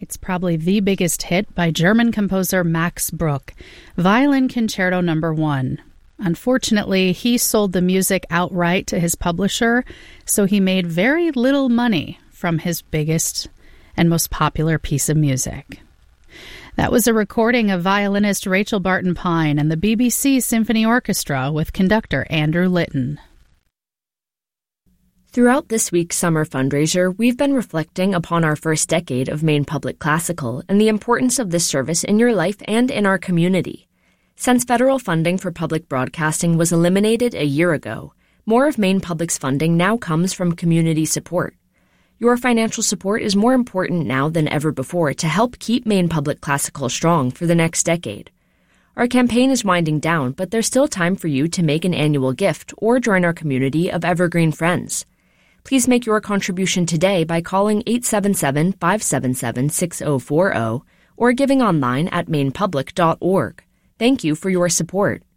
It's probably the biggest hit by German composer Max Bruch, Violin Concerto No. 1. Unfortunately, he sold the music outright to his publisher, so he made very little money from his biggest and most popular piece of music. That was a recording of violinist Rachel Barton Pine and the BBC Symphony Orchestra with conductor Andrew Litton. Throughout this week's summer fundraiser, we've been reflecting upon our first decade of Maine Public Classical and the importance of this service in your life and in our community. Since federal funding for public broadcasting was eliminated a year ago, more of Maine Public's funding now comes from community support. Your financial support is more important now than ever before to help keep Maine Public Classical strong for the next decade. Our campaign is winding down, but there's still time for you to make an annual gift or join our community of evergreen friends. Please make your contribution today by calling 877-577-6040 or giving online at mainepublic.org. Thank you for your support.